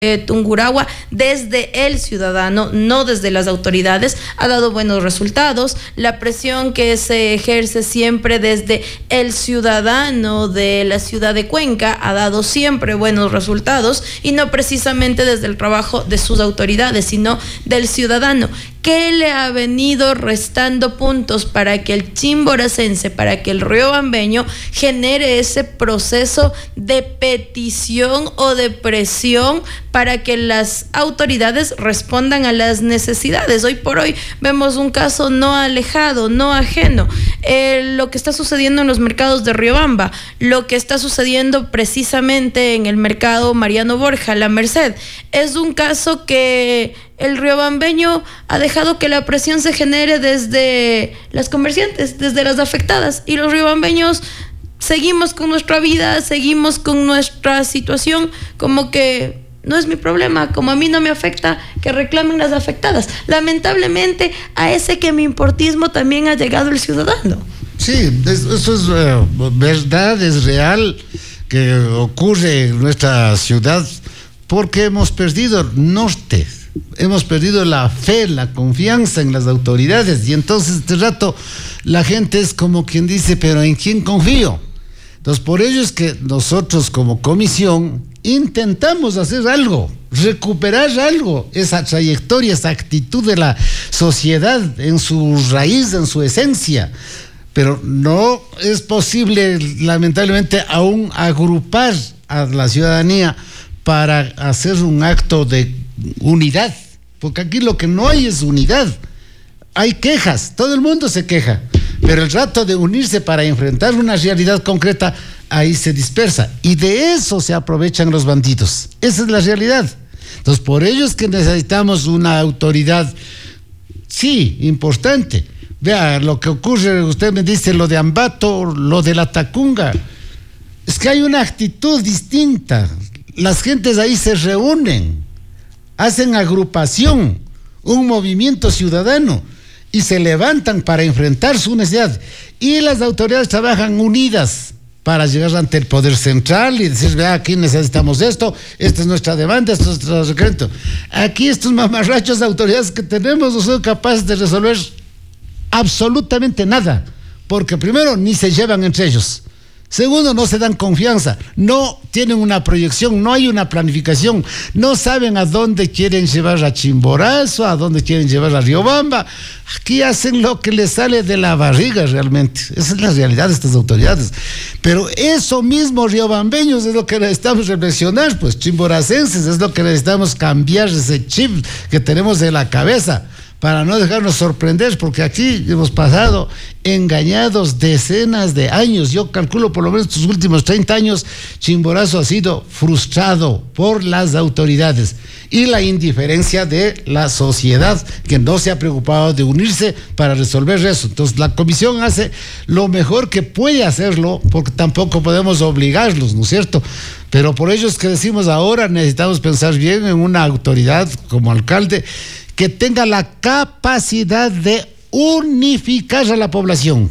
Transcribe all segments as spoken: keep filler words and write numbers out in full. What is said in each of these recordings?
Eh, Tungurahua desde el ciudadano, no desde las autoridades, ha dado buenos resultados. La presión que se ejerce siempre desde el ciudadano de la ciudad de Cuenca ha dado siempre buenos resultados, y no precisamente desde el trabajo de sus autoridades, sino del ciudadano. ¿Qué le ha venido restando puntos para que el chimboracense, para que el riobambeño genere ese proceso de petición o de presión para que las autoridades respondan a las necesidades? Hoy por hoy vemos un caso no alejado, no ajeno, eh, lo que está sucediendo en los mercados de Riobamba, lo que está sucediendo precisamente en el mercado Mariano Borja, La Merced. Es un caso que el riobambeño ha dejado que la presión se genere desde las comerciantes, desde las afectadas, y los riobambeños seguimos con nuestra vida, seguimos con nuestra situación, como que no es mi problema, como a mí no me afecta, que reclamen las afectadas. Lamentablemente, a ese que me importismo también ha llegado el ciudadano. Sí, eso es uh, verdad, es real que ocurre en nuestra ciudad, porque hemos perdido el norte. Hemos perdido la fe, la confianza en las autoridades, y entonces este rato la gente es como quien dice, pero ¿en quién confío? Entonces por ello es que nosotros como comisión intentamos hacer algo, recuperar algo, esa trayectoria, esa actitud de la sociedad en su raíz, en su esencia, pero no es posible lamentablemente aún agrupar a la ciudadanía para hacer un acto de unidad, porque aquí lo que no hay es unidad. Hay quejas, todo el mundo se queja, pero el rato de unirse para enfrentar una realidad concreta, ahí se dispersa, y de eso se aprovechan los bandidos. Esa es la realidad. Entonces por ello es que necesitamos una autoridad, sí, importante. Vea lo que ocurre, usted me dice lo de Ambato, lo de la Tacunga, es que hay una actitud distinta. Las gentes ahí se reúnen, hacen agrupación, un movimiento ciudadano, y se levantan para enfrentar su necesidad, y las autoridades trabajan unidas para llegar ante el poder central y decir, vea, aquí necesitamos esto, esta es nuestra demanda, esto es nuestro secreto. Aquí estos mamarrachos de autoridades que tenemos no son capaces de resolver absolutamente nada, porque primero ni se llevan entre ellos, segundo, no se dan confianza, no tienen una proyección, no hay una planificación, no saben a dónde quieren llevar a Chimborazo, a dónde quieren llevar a Riobamba. Aquí hacen lo que les sale de la barriga realmente. Esa es la realidad de estas autoridades. Pero eso mismo, riobambeños, es lo que necesitamos reflexionar, pues chimboracenses, es lo que necesitamos cambiar, ese chip que tenemos en la cabeza, para no dejarnos sorprender, porque aquí hemos pasado engañados decenas de años. Yo calculo por lo menos estos últimos treinta años, Chimborazo ha sido frustrado por las autoridades y la indiferencia de la sociedad, que no se ha preocupado de unirse para resolver eso. Entonces la comisión hace lo mejor que puede hacerlo, porque tampoco podemos obligarlos, ¿no es cierto? Pero por ello es que decimos, ahora necesitamos pensar bien en una autoridad como alcalde que tenga la capacidad de unificar a la población,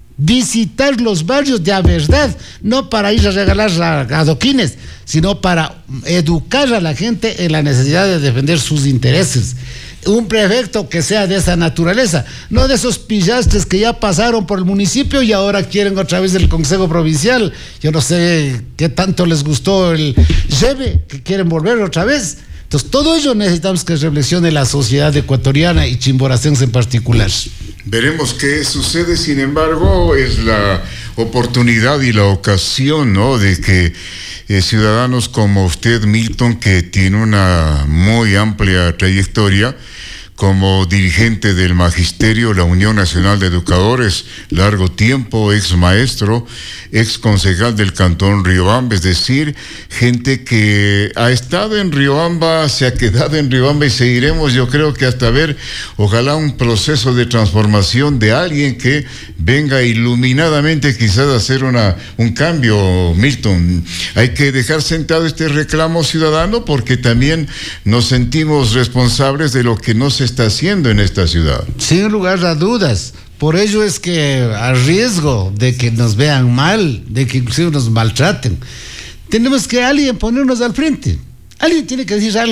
visitar los barrios de a verdad, no para ir a regalar adoquines, sino para educar a la gente en la necesidad de defender sus intereses. Un prefecto que sea de esa naturaleza, no de esos pillastres que ya pasaron por el municipio y ahora quieren otra vez el Consejo Provincial. Yo no sé qué tanto les gustó el lleve, que quieren volver otra vez. Entonces, todo ello necesitamos que reflexione la sociedad ecuatoriana y chimboracense en particular. Veremos qué sucede. Sin embargo, es la oportunidad y la ocasión, ¿no?, de que eh, ciudadanos como usted, Milton, que tiene una muy amplia trayectoria como dirigente del Magisterio, la Unión Nacional de Educadores, largo tiempo, ex maestro, ex concejal del Cantón Riobamba, es decir, gente que ha estado en Riobamba, se ha quedado en Riobamba, y seguiremos, yo creo que hasta ver, ojalá, un proceso de transformación de alguien que venga iluminadamente quizás a hacer una, un cambio. Milton, hay que dejar sentado este reclamo ciudadano, porque también nos sentimos responsables de lo que no se está haciendo en esta ciudad. Sin lugar a dudas. Por ello es que, a riesgo de que nos vean mal, de que inclusive nos maltraten, tenemos que alguien ponernos al frente. Alguien tiene que decir algo.